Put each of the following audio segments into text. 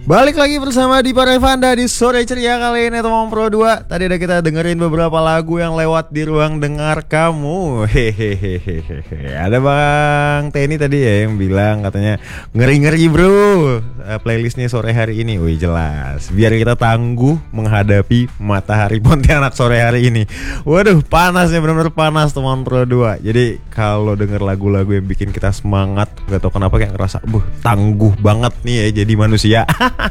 Balik lagi bersama Dipa Revanda di Sore Ceria kali ini teman Pro 2. Tadi udah kita dengerin beberapa lagu yang lewat di ruang dengar kamu. Hehehe. Ada Bang Teni tadi ya yang bilang katanya ngeri-ngeri bro playlistnya sore hari ini. Wih jelas. Biar kita tangguh menghadapi matahari Pontianak sore hari ini. Waduh panasnya, benar-benar panas teman Pro 2. Jadi kalau denger lagu-lagu yang bikin kita semangat, gak tau kenapa kayak ngerasa tangguh banget nih ya jadi manusia.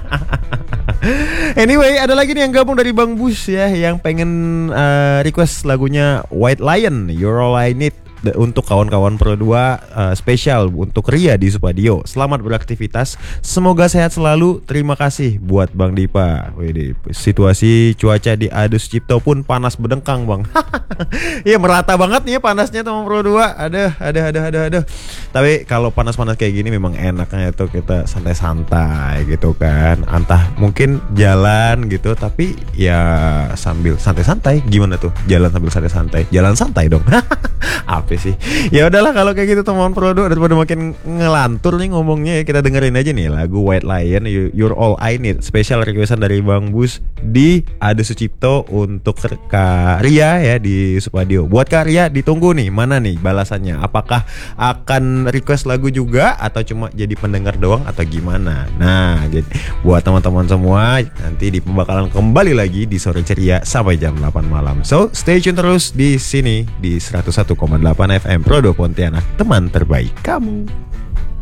Anyway, ada lagi nih yang gabung dari Bang Bus ya, yang pengen request lagunya White Lion, You're All I Need, untuk kawan-kawan Pro 2, spesial untuk Ria di Supadio. Selamat beraktivitas, semoga sehat selalu. Terima kasih buat Bang Dipa. Wih, situasi cuaca di Adu Sucipto pun panas bedengkang Bang. Iya merata banget nih ya panasnya teman Pro 2. Aduh. Tapi kalau panas-panas kayak gini memang enaknya itu kita santai-santai gitu kan. Entah mungkin jalan gitu, tapi ya sambil santai-santai. Gimana tuh? Jalan sambil santai-santai. Jalan santai dong. Apa sih? Ya udahlah kalau kayak gitu teman Pro 2, daripada makin ngelantur nih ngomongnya ya, kita dengerin aja nih lagu White Lion, You're All I Need, spesial requestan dari Bang Bus di Ade Sucipto untuk Kak Ria ya di Supadio. Buat Kak Ria ditunggu nih, mana nih balasannya? Apakah akan request lagu juga atau cuma jadi pendengar doang atau gimana? Nah, jadi buat teman-teman semua nanti bakalan kembali lagi di Sore Ceria sampai jam 8 malam. So, stay tune terus di sini di 101,8 FM Pro 2 Pontianak, teman terbaik kamu.